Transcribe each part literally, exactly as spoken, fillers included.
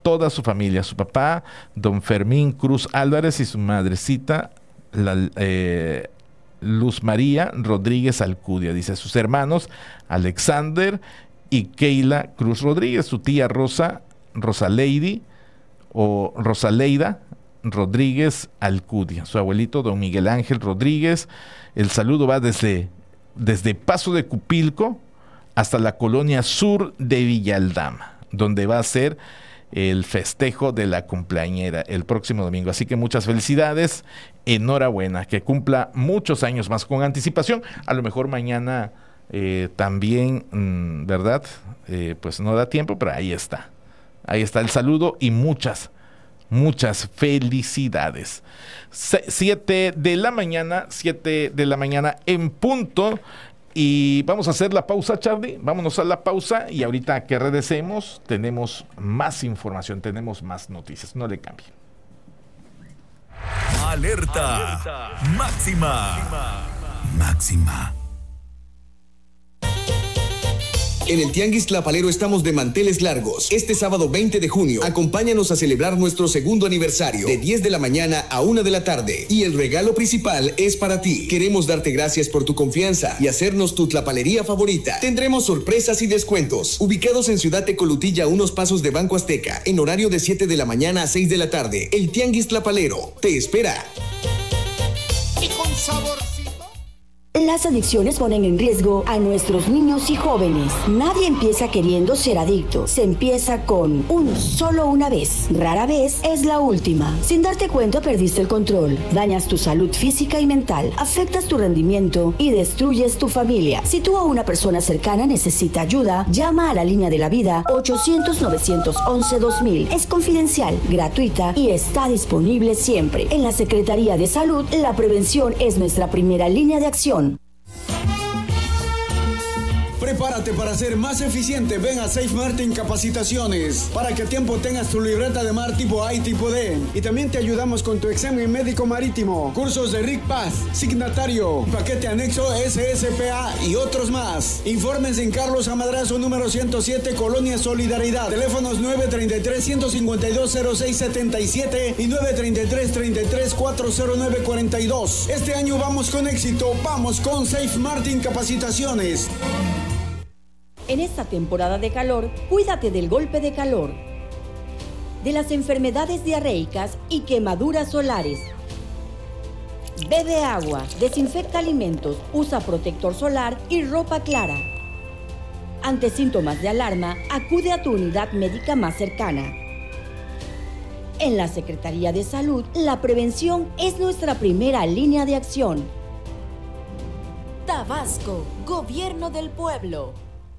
toda su familia, su papá, don Fermín Cruz Álvarez, y su madrecita, la, eh, Luz María Rodríguez Alcudia. Dice, sus hermanos Alexander y Keila Cruz Rodríguez, su tía Rosa, Rosaleidi o Rosaleida Rodríguez Alcudia, su abuelito don Miguel Ángel Rodríguez. El saludo va desde, desde Paso de Cupilco hasta la colonia sur de Villaldama, donde va a ser el festejo de la cumpleañera el próximo domingo. Así que muchas felicidades, enhorabuena, que cumpla muchos años más con anticipación. A lo mejor mañana eh, también, mmm, ¿verdad? Eh, pues no da tiempo, pero ahí está. Ahí está el saludo y muchas, muchas felicidades. Se- siete de la mañana, siete de la mañana en punto. Y vamos a hacer la pausa, Charlie. Vámonos a la pausa y ahorita que regresemos tenemos más información, tenemos más noticias. No le cambien. Alerta, Alerta. Máxima. Máxima. En el Tianguis Tlapalero estamos de manteles largos. Este sábado veinte de junio, acompáñanos a celebrar nuestro segundo aniversario, de diez de la mañana a una de la tarde. Y el regalo principal es para ti. Queremos darte gracias por tu confianza y hacernos tu tlapalería favorita. Tendremos sorpresas y descuentos. Ubicados en Ciudad Tecolutilla, a unos pasos de Banco Azteca, en horario de siete de la mañana a seis de la tarde. El Tianguis Tlapalero te espera. Y con sabor. Las adicciones ponen en riesgo a nuestros niños y jóvenes. Nadie empieza queriendo ser adicto. Se empieza con un solo una vez. Rara vez es la última. Sin darte cuenta, perdiste el control. Dañas tu salud física y mental. Afectas tu rendimiento y destruyes tu familia. Si tú o una persona cercana necesita ayuda, llama a la línea de la vida ochocientos, novecientos once, dos mil. Es confidencial, gratuita y está disponible siempre. En la Secretaría de Salud, la prevención es nuestra primera línea de acción. Prepárate para ser más eficiente. Ven a Safe Martin Capacitaciones para que a tiempo tengas tu libreta de mar tipo A y tipo D. Y también te ayudamos con tu examen médico marítimo, cursos de R I C Paz, signatario, paquete anexo S S P A y otros más. Informes en Carlos Amadrazo número ciento siete, Colonia Solidaridad. Teléfonos nueve treinta y tres, ciento cincuenta y dos, cero seis setenta y siete y nueve treinta y tres, treinta y tres, cuarenta y nueve cuarenta y dos. Este año vamos con éxito. Vamos con Safe Martin Capacitaciones. En esta temporada de calor, cuídate del golpe de calor, de las enfermedades diarreicas y quemaduras solares. Bebe agua, desinfecta alimentos, usa protector solar y ropa clara. Ante síntomas de alarma, acude a tu unidad médica más cercana. En la Secretaría de Salud, la prevención es nuestra primera línea de acción. Tabasco, Gobierno del Pueblo.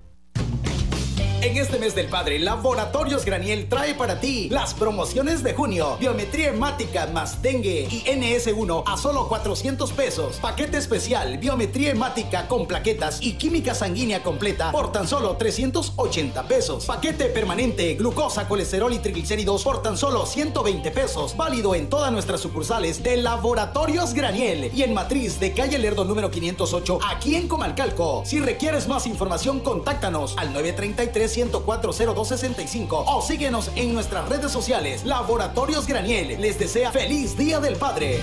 En este mes del padre, Laboratorios Graniel trae para ti las promociones de junio. Biometría hemática más dengue y N S uno a solo cuatrocientos pesos. Paquete especial, biometría hemática con plaquetas y química sanguínea completa por tan solo trescientos ochenta pesos. Paquete permanente, glucosa, colesterol y triglicéridos por tan solo ciento veinte pesos. Válido en todas nuestras sucursales de Laboratorios Graniel y en Matriz de calle Lerdo número quinientos ocho, aquí en Comalcalco. Si requieres más información, contáctanos al nueve treinta y tres, ciento cuatro, cero dos sesenta y cinco o síguenos en nuestras redes sociales. Laboratorios Graniel les desea feliz Día del Padre.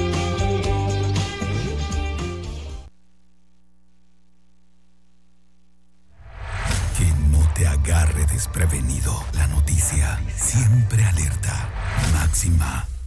Que no te agarre desprevenido. La noticia siempre alerta. Máxima.